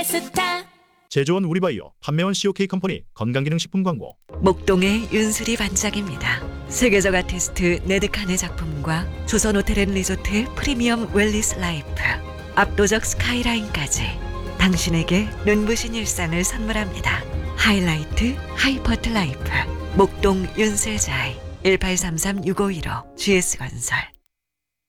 알스타. 제조원 우리바이오, 판매원 COK 컴퍼니 건강기능식품 광고. 목동의 윤수리 반짝입니다. 세계적 아티스트 네드칸의 작품과 조선호텔앤리조트의 프리미엄 웰리스 라이프, 압도적 스카이라인까지 당신에게 눈부신 일상을 선물합니다. 하이라이트 하이퍼트 라이프 목동 윤슬자이 1833-6515 GS건설.